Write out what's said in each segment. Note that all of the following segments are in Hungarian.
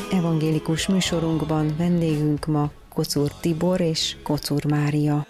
Evangélikus műsorunkban vendégünk ma Kocúr Tibor és Kocúr Mária.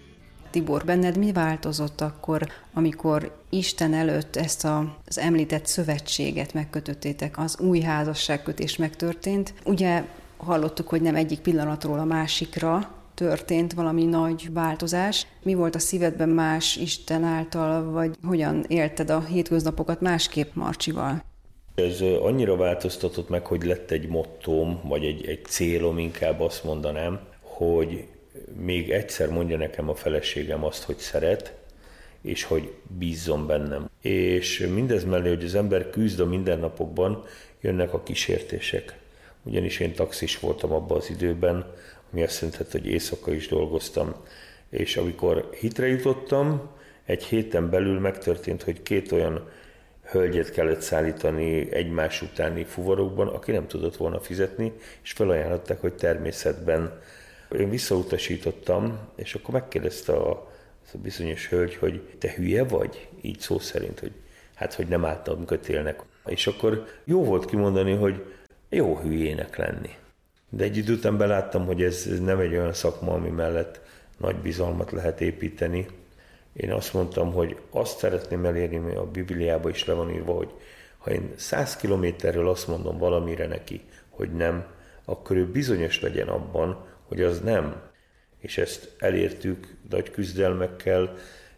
Tibor, benned mi változott akkor, amikor Isten előtt ezt az említett szövetséget megkötöttétek, az új házasságkötés megtörtént? Ugye hallottuk, hogy nem egyik pillanatról a másikra történt valami nagy változás. Mi volt a szívedben más Isten által, vagy hogyan élted a hétköznapokat másképp Marcsival? Ez annyira változtatott meg, hogy lett egy mottóm, vagy egy célom, inkább azt mondanám, hogy még egyszer mondja nekem a feleségem azt, hogy szeret, és hogy bízzon bennem. És mindez mellé, hogy az ember küzd a mindennapokban, jönnek a kísértések. Ugyanis én taxis voltam abban az időben, ami azt jelenti, hogy éjszaka is dolgoztam. És amikor hitre jutottam, egy héten belül megtörtént, hogy 2 olyan hölgyet kellett szállítani egymás utáni fuvarokban, aki nem tudott volna fizetni, és felajánlották, hogy természetben. Én visszautasítottam, és akkor megkérdezte a bizonyos hölgy, hogy te hülye vagy? Így szó szerint, hogy hát, hogy nem álltam kötélnek. És akkor jó volt kimondani, hogy jó hülyének lenni. De egy idő után beláttam, hogy ez nem egy olyan szakma, ami mellett nagy bizalmat lehet építeni. Én azt mondtam, hogy azt szeretném elérni, hogy a Bibliában is le van írva, hogy ha én 100 kilométerről azt mondom valamire neki, hogy nem, akkor ő bizonyos legyen abban, hogy az nem. És ezt elértük nagy küzdelmekkel,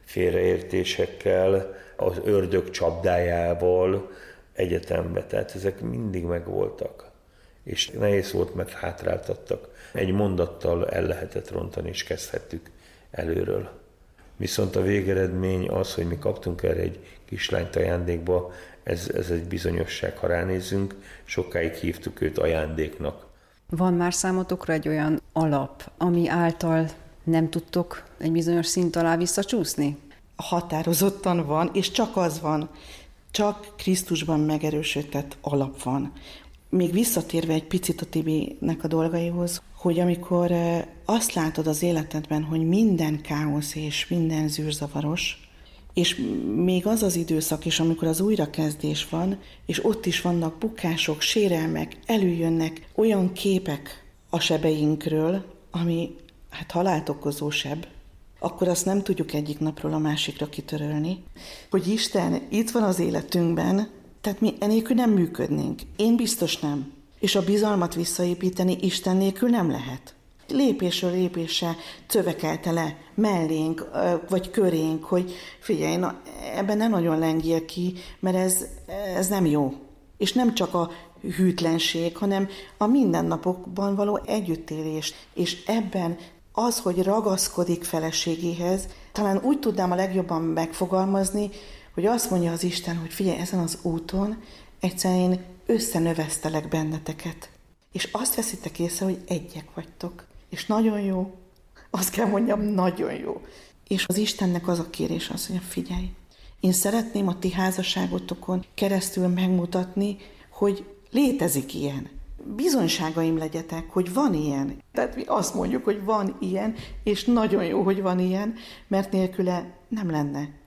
félreértésekkel, az ördög csapdájával egyetembe. Tehát ezek mindig megvoltak. És nehéz volt, mert hátráltattak. Egy mondattal el lehetett rontani, és kezdhettük előről. Viszont a végeredmény az, hogy mi kaptunk erre egy kislányt ajándékba, ez egy bizonyosság, ha ránézzünk, sokáig hívtuk őt ajándéknak. Van már számotokra egy olyan alap, ami által nem tudtok egy bizonyos szint alá visszacsúszni? Határozottan van, és csak az van. Csak Krisztusban megerősödött alap van. Még visszatérve egy picit a Tibinek a dolgaihoz, hogy amikor azt látod az életedben, hogy minden káosz és minden zűrzavaros, és még az az időszak is, amikor az újrakezdés van, és ott is vannak bukások, sérelmek, előjönnek olyan képek a sebeinkről, ami halált okozó seb, akkor azt nem tudjuk egyik napról a másikra kitörölni. Hogy Isten itt van az életünkben, tehát mi enélkül nem működnénk. Én biztos nem. És a bizalmat visszaépíteni Isten nélkül nem lehet. Lépésről lépésre cövekelte le mellénk, vagy körénk, hogy figyelj, na, ebben nem nagyon lengjél ki, mert ez nem jó. És nem csak a hűtlenség, hanem a mindennapokban való együttélés. És ebben az, hogy ragaszkodik feleségéhez, talán úgy tudnám a legjobban megfogalmazni, hogy azt mondja az Isten, hogy figyelj, ezen az úton egyszerűen én összenövesztelek benneteket. És azt veszitek észre, hogy egyek vagytok. És nagyon jó. Azt kell mondjam, nagyon jó. És az Istennek az a kérés, azt mondja, figyelj, én szeretném a ti házasságotokon keresztül megmutatni, hogy létezik ilyen. Bizonyságaim legyetek, hogy van ilyen. Tehát mi azt mondjuk, hogy van ilyen, és nagyon jó, hogy van ilyen, mert nélküle nem lenne.